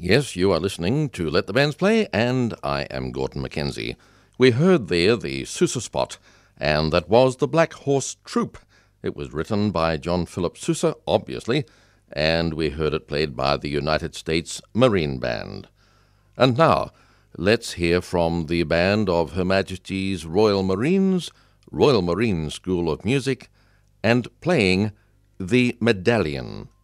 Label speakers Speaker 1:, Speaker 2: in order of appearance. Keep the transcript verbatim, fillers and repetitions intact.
Speaker 1: Yes, you are listening to Let the Bands Play, and I am Gordon Mackenzie. We heard there the Sousa Spot, and that was the Black Horse Troop. It was written by John Philip Sousa, obviously, and we heard it played by the United States Marine Band. And now, let's hear from the band of Her Majesty's Royal Marines, Royal Marine School of Music, and playing The Medallion.